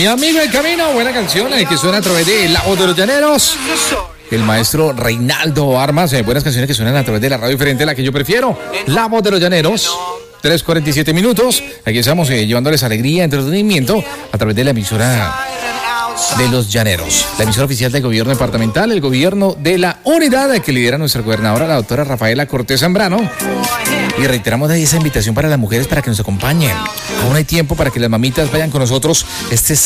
Mi amigo El Camino, buena canción que suena a través de La Voz de los Llaneros. El maestro Reinaldo Armas, buenas canciones que suenan a través de la radio diferente, la que yo prefiero, La Voz de los Llaneros. 3:47 minutos. Aquí estamos llevándoles alegría, entretenimiento a través de la emisora de los Llaneros, la emisora oficial del gobierno departamental, el gobierno de la unidad que lidera nuestra gobernadora, la doctora Rafaela Cortés Zambrano. Y reiteramos de esa invitación para las mujeres para que nos acompañen. Aún hay tiempo para que las mamitas vayan con nosotros este